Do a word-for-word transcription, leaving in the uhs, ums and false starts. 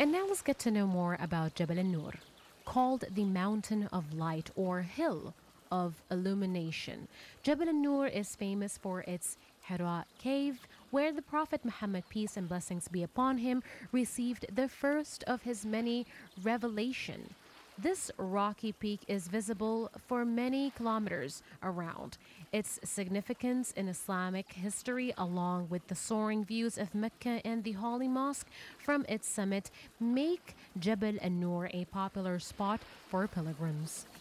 And now let's get to know more about Jabal al-Nur, called the Mountain of Light or Hill of Illumination. Jabal al-Nur is famous for its Hira cave, where the Prophet Muhammad, peace and blessings be upon him, received the first of his many revelation. This rocky peak is visible for many kilometers around. Its significance in Islamic history, along with the soaring views of Mecca and the Holy Mosque from its summit, make Jabal al-Nur a popular spot for pilgrims.